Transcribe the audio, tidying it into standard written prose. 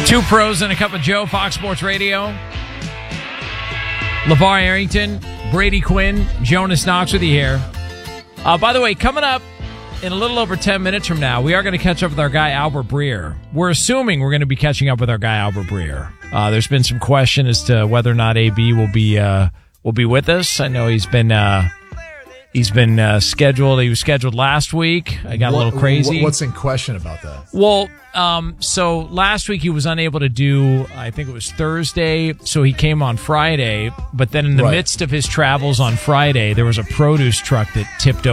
Two pros and a cup of Joe, Fox Sports Radio. LeVar Arrington, Brady Quinn, Jonas Knox with you here. By the way, coming up in a little over 10 minutes from now, we are going to catch up with our guy Albert Breer. We're assuming we're going to be catching up with our guy Albert Breer. There's been some question as to whether or not AB will be with us. I know he's been scheduled. He was scheduled last week. I got a little crazy. What's in question about that? Well, so last week he was unable to do, I think it was Thursday, so he came on Friday. But then in the midst of his travels on Friday, there was a produce truck that tipped over.